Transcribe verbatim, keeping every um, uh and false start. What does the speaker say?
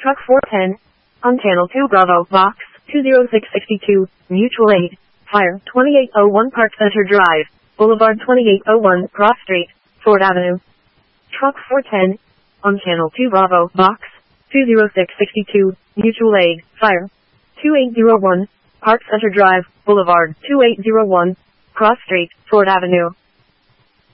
Truck four ten, on Channel two Bravo, Box two zero six six two, Mutual Aid, Fire twenty-eight oh one Park Center Drive, Boulevard twenty-eight oh one, Cross Street, Ford Avenue. Truck four ten, on Channel two Bravo, Box two zero six six two, Mutual Aid, Fire twenty-eight oh one, Park Center Drive, Boulevard two eight oh one, Cross Street, Ford Avenue.